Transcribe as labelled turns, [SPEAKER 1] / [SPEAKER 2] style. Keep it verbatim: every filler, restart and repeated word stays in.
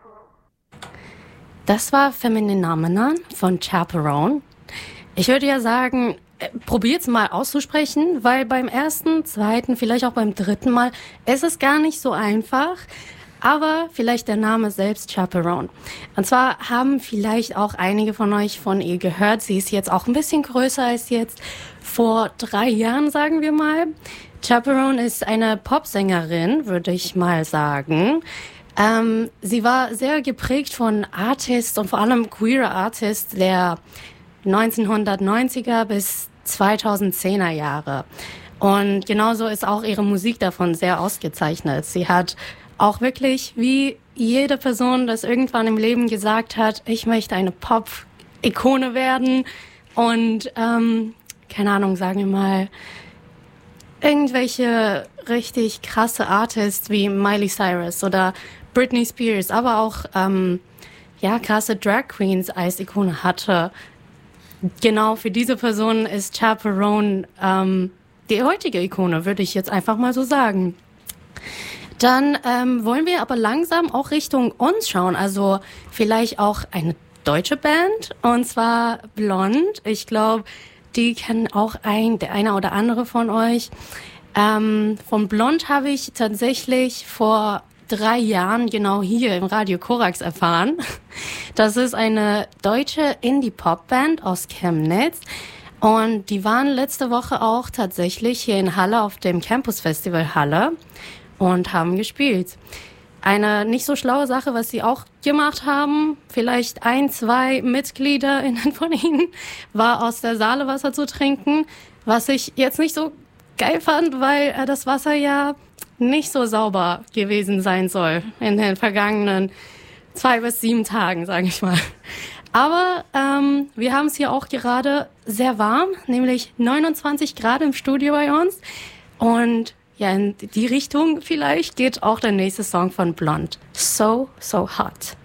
[SPEAKER 1] Das war Feminina von Chaperone. Ich würde ja sagen, probiert's mal auszusprechen, weil beim ersten, zweiten, vielleicht auch beim dritten Mal ist es gar nicht so einfach. Aber vielleicht der Name selbst, Chaperone. Und zwar haben vielleicht auch einige von euch von ihr gehört. Sie ist jetzt auch ein bisschen größer als jetzt vor drei Jahren, sagen wir mal. Chaperone ist eine Popsängerin, würde ich mal sagen. Ähm, sie war sehr geprägt von Artists und vor allem queer Artists der neunzehnhundertneunziger bis zweitausendzehner Jahre. Und genauso ist auch ihre Musik davon sehr ausgezeichnet. Sie hat auch wirklich, wie jede Person das irgendwann im Leben gesagt hat, ich möchte eine Pop-Ikone werden und, ähm, keine Ahnung, sagen wir mal, irgendwelche richtig krasse Artists wie Miley Cyrus oder Britney Spears, aber auch, ähm, ja, krasse Drag Queens als Ikone hatte. Genau, für diese Person ist Chaperone, ähm, die heutige Ikone, würde ich jetzt einfach mal so sagen. Dann ähm, wollen wir aber langsam auch Richtung uns schauen, also vielleicht auch eine deutsche Band, und zwar Blond. Ich glaube, die kennen auch ein, der eine oder andere von euch. Ähm, von Blond habe ich tatsächlich vor drei Jahren genau hier im Radio Korax erfahren. Das ist eine deutsche Indie-Pop-Band aus Chemnitz. Und die waren letzte Woche auch tatsächlich hier in Halle auf dem Campus Festival Halle und haben gespielt. Eine nicht so schlaue Sache, was sie auch gemacht haben, vielleicht ein, zwei MitgliederInnen von ihnen, war aus der Saale Wasser zu trinken, was ich jetzt nicht so geil fand, weil äh, das Wasser ja nicht so sauber gewesen sein soll in den vergangenen zwei bis sieben Tagen, sage ich mal. Aber ähm, wir haben es hier auch gerade sehr warm, nämlich neunundzwanzig Grad im Studio bei uns. Und ja, in die Richtung vielleicht geht auch der nächste Song von Blond. So, so hot.